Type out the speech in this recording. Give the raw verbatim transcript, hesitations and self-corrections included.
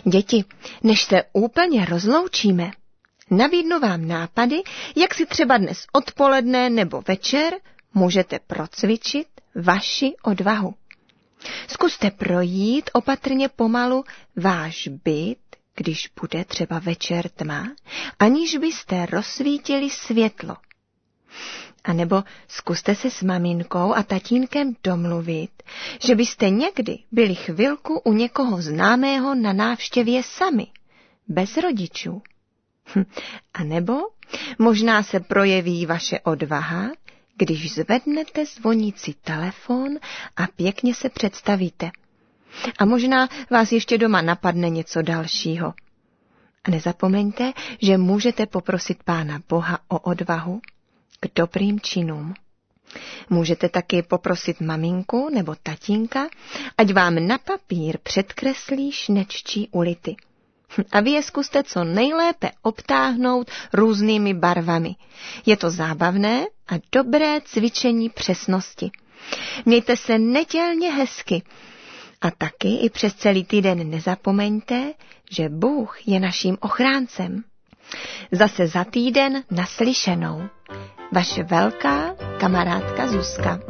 Děti, než se úplně rozloučíme, nabídnu vám nápady, jak si třeba dnes odpoledne nebo večer můžete procvičit vaši odvahu. Zkuste projít opatrně pomalu váš byt, když bude třeba večer tma, aniž byste rozsvítili světlo. A nebo zkuste se s maminkou a tatínkem domluvit, že byste někdy byli chvilku u někoho známého na návštěvě sami, bez rodičů. Hm. A nebo možná se projeví vaše odvaha, když zvednete zvonící telefon a pěkně se představíte. A možná vás ještě doma napadne něco dalšího. A nezapomeňte, že můžete poprosit Pána Boha o odvahu k dobrým činům. Můžete taky poprosit maminku nebo tatínka, ať vám na papír předkreslí šneččí ulity. A vy je zkuste co nejlépe obtáhnout různými barvami. Je to zábavné a dobré cvičení přesnosti. Mějte se nedělně hezky. A taky i přes celý týden nezapomeňte, že Bůh je naším ochráncem. Zase za týden naslyšenou. Vaše velká kamarádka Zuzka.